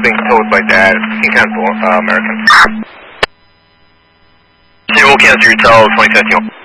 being told by Dad. He can cancel American. We'll cancel your tell 2015.